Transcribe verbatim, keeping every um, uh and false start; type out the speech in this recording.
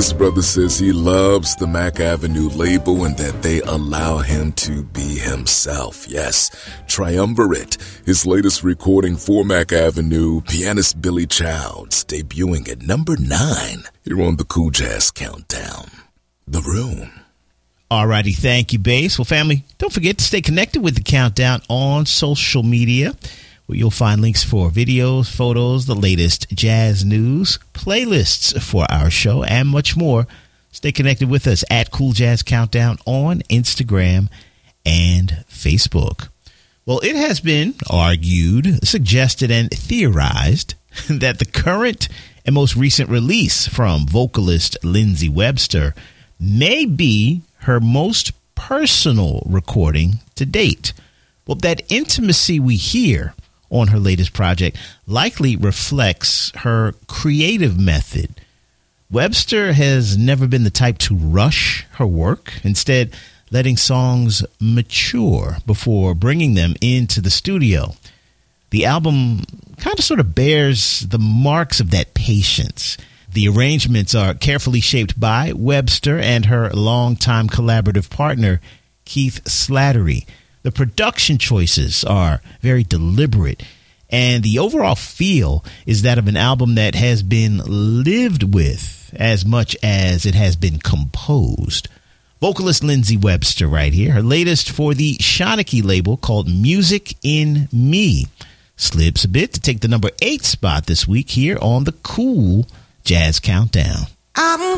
This brother says he loves the Mac Avenue label and that they allow him to be himself. Yes, Triumvirate, his latest recording for Mac Avenue, pianist Billy Childs, debuting at number nine here on the Cool Jazz Countdown. The Room. Alrighty, thank you, Bass. Well, family, don't forget to stay connected with the Countdown on social media, where you'll find links for videos, photos, the latest jazz news, playlists for our show, and much more. Stay connected with us at Cool Jazz Countdown on Instagram and Facebook. Well, it has been argued, suggested, and theorized that the current and most recent release from vocalist Lindsey Webster may be her most personal recording to date. Well, that intimacy we hear on her latest project likely reflects her creative method. Webster has never been the type to rush her work, instead letting songs mature before bringing them into the studio. The album kind of sort of bears the marks of that patience. The arrangements are carefully shaped by Webster and her longtime collaborative partner, Keith Slattery. The production choices are very deliberate, and the overall feel is that of an album that has been lived with as much as it has been composed. Vocalist Lindsey Webster right here, her latest for the Shanachie label called Music in Me, slips a bit to take the number eight spot this week here on the Cool Jazz Countdown. I'm